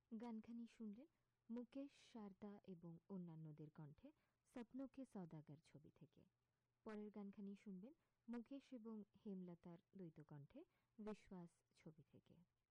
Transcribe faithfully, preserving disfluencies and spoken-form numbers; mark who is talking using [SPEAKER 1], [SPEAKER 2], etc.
[SPEAKER 1] গানখানি শুনলেন মুকেশ, শারদা এবং অন্যান্যদের কণ্ঠে স্বপ্ন কে সওদাগর ছবি থেকে। পরের গানখানি শুনবেন মুকেশ এবং হেমলতার দ্বৈত কণ্ঠে বিশ্বাস ছবি থেকে।